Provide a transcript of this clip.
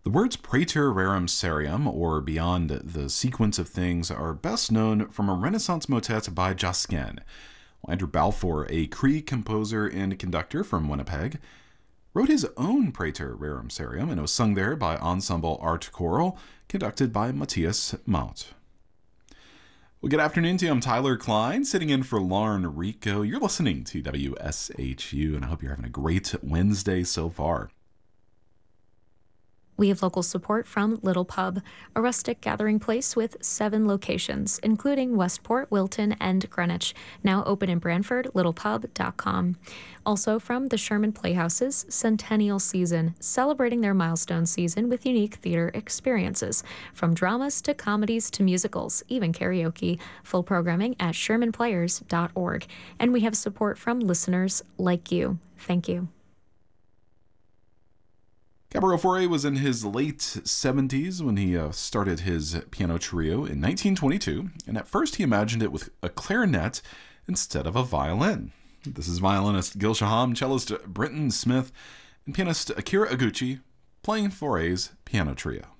The words Praeter Rerum Seriam, or Beyond the Sequence of Things, are best known from a Renaissance motet by Josquin. Andrew Balfour, a Cree composer and conductor from Winnipeg, wrote his own Praeter Rerum Seriam and was sung there by Ensemble Art Choral, conducted by Matthias Maut. Well, good afternoon to you. I'm Tyler Klein, sitting in for Lauren Rico. You're listening to WSHU, and I hope you're having a great Wednesday so far. We have local support from Little Pub, a rustic gathering place with 7 locations, including Westport, Wilton, and Greenwich, now open in Brantford, littlepub.com. Also from the Sherman Playhouse's Centennial Season, celebrating their milestone season with unique theater experiences, from dramas to comedies to musicals, even karaoke. Full programming at shermanplayers.org. And we have support from listeners like you. Thank you. Gabriel Fauré was in his late 70s when he started his piano trio in 1922, and at first he imagined it with a clarinet instead of a violin. This is violinist Gil Shaham, cellist Brenton Smith, and pianist Akira Iguchi playing Fauré's piano trio.